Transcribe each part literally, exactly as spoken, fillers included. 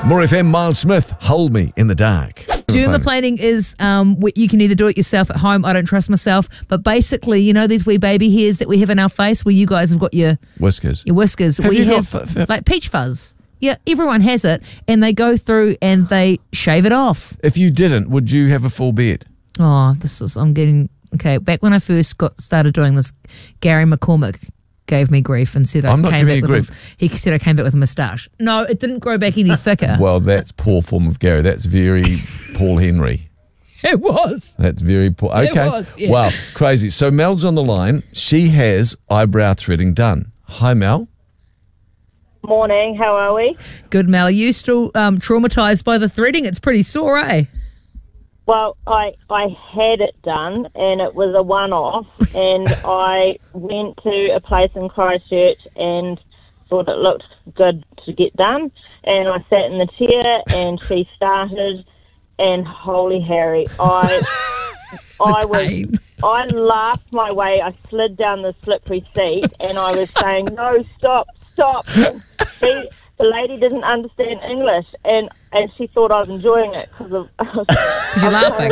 More F M, Miles Smith, Hold Me in the Dark. Dermaplaning is um, you can either do it yourself at home. I don't trust myself, but basically, you know these wee baby hairs that we have in our face, where you guys have got your whiskers, your whiskers. Have we you have got f- f- like peach fuzz. Yeah, everyone has it, and they go through and they shave it off. If you didn't, would you have a full beard? Oh, this is I'm getting okay. Back when I first got started doing this, Gary McCormick gave me grief and said I I'm not came giving back you with grief. A, he said I came back with a moustache. No, it didn't grow back any thicker. Well, that's poor form of Gary. That's very Paul Henry. It was. That's very poor. Okay. It was, yeah. Wow, crazy. So Mel's on the line. She has eyebrow threading done. Hi, Mel. Morning, how are we? Good, Mel. Are you still um, traumatised by the threading? It's pretty sore, eh? Well, I I had it done, and it was a one-off, and I went to a place in Christchurch and thought it looked good to get done, and I sat in the chair, and she started, and holy Harry, I I was I laughed my way, I slid down the slippery seat, and I was saying, no, stop, stop. And she, the lady didn't understand English, and, and she thought I was enjoying it because of Because you're laughing.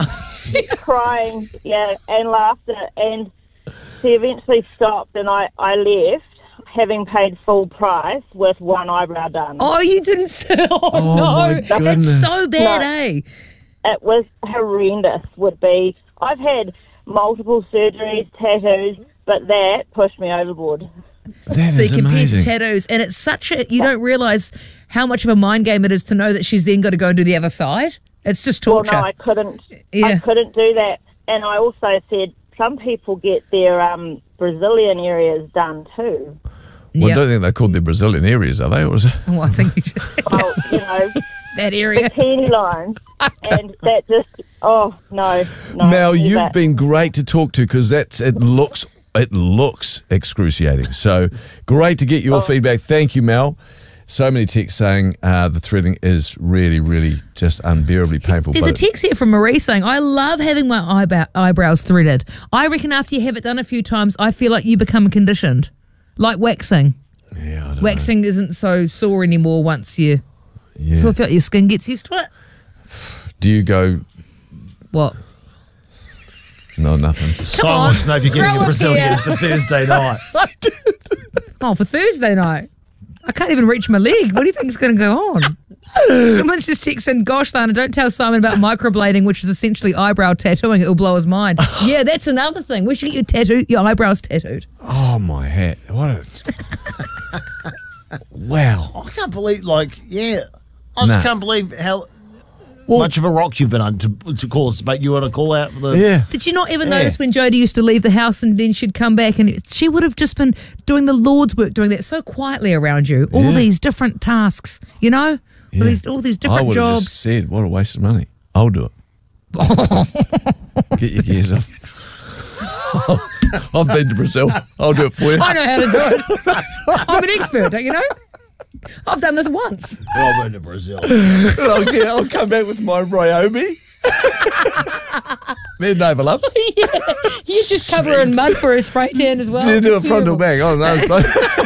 crying, yeah, and laughter. And she eventually stopped, and I, I left, having paid full price with one eyebrow done. Oh, you didn't say, oh, Oh, my no. goodness. That's so bad, No. eh? It was horrendous, would be. I've had multiple surgeries, tattoos, but that pushed me overboard. That So you is compare amazing. tattoos, and it's such a, you don't realise how much of a mind game it is to know that she's then got to go and do the other side. It's just torture. Well, no, I couldn't. Yeah. I couldn't do that. And I also said some people get their um, Brazilian areas done too. Well, I Yeah. don't think they're called the Brazilian areas, are they? Or is it? Well, I think you should. Well, you know, that area. bikini lines, and that just oh no, no. Mel, never. you've been great to talk to because that's it looks it looks excruciating. So great to get your feedback. Thank you, Mel. So many texts saying uh, the threading is really, really just unbearably painful. There's a but it- text here from Marie saying, I love having my eyebrow- eyebrows threaded. I reckon after you have it done a few times, I feel like you become conditioned. Like waxing. yeah, I don't Waxing isn't so sore anymore once you... know. Yeah. So I feel like your skin gets used to it. Do you go? What? No, nothing. Silence know if you're getting Grow a up Brazilian here. for Thursday night. Oh, for Thursday night. I can't even reach my leg. What do you think is going to go on? Someone's just texting, gosh, Lana, don't tell Simon about microblading, which is essentially eyebrow tattooing. It'll blow his mind. Yeah, that's another thing. We should get your tattoo, your eyebrows tattooed. Oh my hat! What a wow! I can't believe, like, yeah. I just Nah. can't believe how Well- much of a rock you've been on to, to cause, but you want to call out for the... Yeah. Did you not even Yeah. notice when Jodie used to leave the house and then she'd come back and she would have just been doing the Lord's work, doing that so quietly around you, all Yeah. these different tasks, you know? Yeah. All these all these I different would have jobs. just said, "What a waste of money." I'll do it. Get your gears off. I've been to Brazil. I'll do it for you. I know how to do it. I'm an expert, don't you know? I've done this once. I've been to Brazil. I'll, yeah, I'll come back with my Ryobi. Then Nova Love. Yeah. You just cover her in mud for a spray tan as well. You do it front or back. I don't know.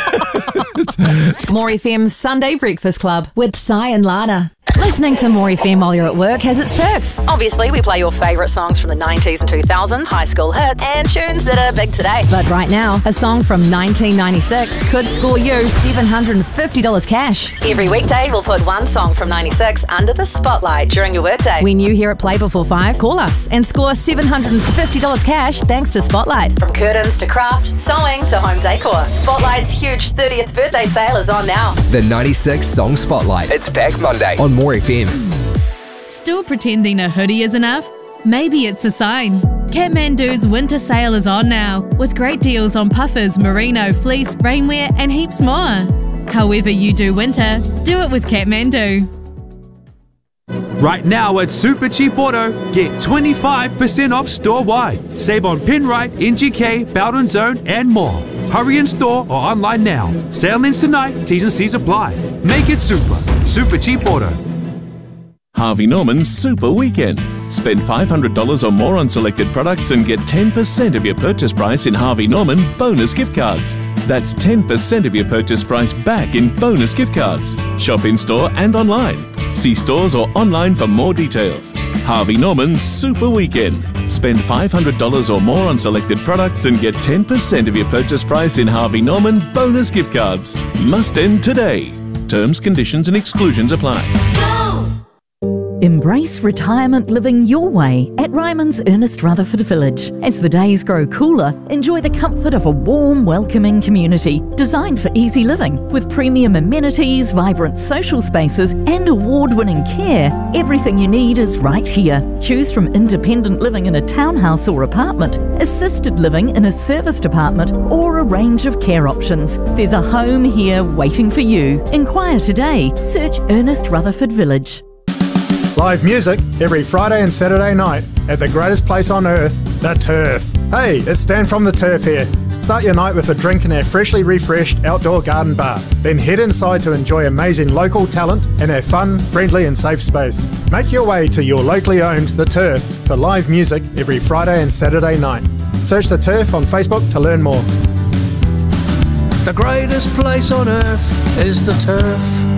More F M's Sunday Breakfast Club with Si and Lana. Listening to More F M while you're at work has its perks. Obviously, we play your favourite songs from the nineties and two thousands, high school hits, and tunes that are big today. But right now, a song from nineteen ninety-six could score you seven hundred fifty dollars cash. Every weekday, we'll put one song from ninety-six under the spotlight during your workday. When you hear it play before five, call us and score seven hundred fifty dollars cash thanks to Spotlight. From curtains to craft, sewing to home decor, Spotlight's huge thirtieth birthday sale is on now. The ninety-six Song Spotlight. It's back Monday on More F M. Still pretending a hoodie is enough? Maybe it's a sign. Kathmandu's winter sale is on now, with great deals on puffers, merino, fleece, rainwear, and heaps more. However you do winter, do it with Kathmandu. Right now at Super Cheap Auto, get twenty-five percent off store-wide. Save on Penrite, N G K, Bowden Zone, and more. Hurry in store or online now. Sale ends tonight, T's and C's apply. Make it super. Super Cheap Auto. Harvey Norman's Super Weekend. Spend five hundred dollars or more on selected products and get ten percent of your purchase price in Harvey Norman bonus gift cards. That's ten percent of your purchase price back in bonus gift cards. Shop in store and online. See stores or online for more details. Harvey Norman Super Weekend. Spend five hundred dollars or more on selected products and get ten percent of your purchase price in Harvey Norman bonus gift cards. Must end today. Terms, conditions and exclusions apply. Embrace retirement living your way at Ryman's Ernest Rutherford Village. As the days grow cooler, enjoy the comfort of a warm, welcoming community designed for easy living with premium amenities, vibrant social spaces and award-winning care. Everything you need is right here. Choose from independent living in a townhouse or apartment, assisted living in a serviced apartment or a range of care options. There's a home here waiting for you. Inquire today. Search Ernest Rutherford Village. Live music every Friday and Saturday night at the greatest place on earth, The Turf. Hey, it's Dan from The Turf here. Start your night with a drink in our freshly refreshed outdoor garden bar. Then head inside to enjoy amazing local talent in our fun, friendly and safe space. Make your way to your locally owned The Turf for live music every Friday and Saturday night. Search The Turf on Facebook to learn more. The greatest place on earth is The Turf.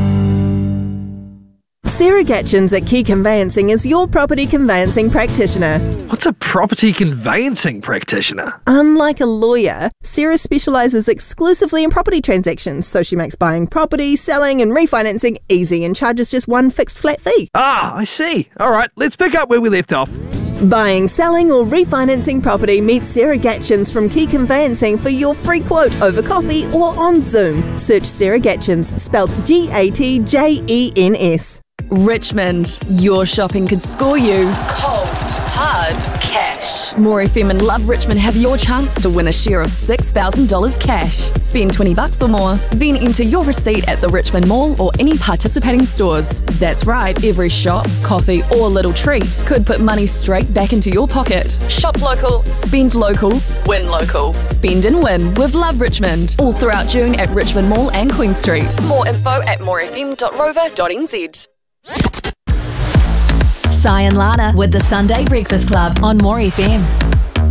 Sarah Gatchins at Key Conveyancing is your property conveyancing practitioner. What's a property conveyancing practitioner? Unlike a lawyer, Sarah specialises exclusively in property transactions, so she makes buying property, selling and refinancing easy and charges just one fixed flat fee. Ah, I see. All right, let's pick up where we left off. Buying, selling or refinancing property, meet Sarah Gatchins from Key Conveyancing for your free quote over coffee or on Zoom. Search Sarah Gatchins, spelled G A T J E N S. Richmond, your shopping could score you cold, hard cash. More F M and Love Richmond have your chance to win a share of six thousand dollars cash. Spend twenty bucks or more, then enter your receipt at the Richmond Mall or any participating stores. That's right, every shop, coffee or little treat could put money straight back into your pocket. Shop local, spend local, win local. Spend and win with Love Richmond. All throughout June at Richmond Mall and Queen Street. More info at more f m dot rover dot n z. Si and Lana with the Sunday Breakfast Club on More F M.